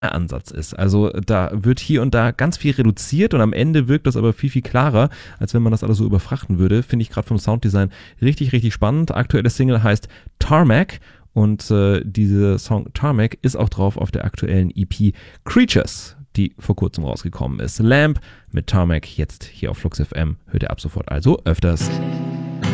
Ansatz ist. Also da wird hier und da ganz viel reduziert und am Ende wirkt das aber viel, viel klarer, als wenn man das alles so überfrachten würde. Finde ich gerade vom Sounddesign richtig, richtig spannend. Aktuelle Single heißt Tarmac und diese Song Tarmac ist auch drauf auf der aktuellen EP Creatures, die vor kurzem rausgekommen ist. Lamp mit Tarmac jetzt hier auf Flux FM. Hört ihr ab sofort also öfters.